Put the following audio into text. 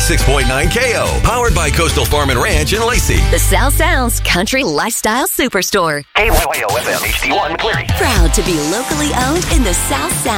96.9 KO. Powered by Coastal Farm and Ranch in Lacey. The South Sounds Country Lifestyle Superstore. KYOFM HD1 Cleary. Proud to be locally owned in the South Sound.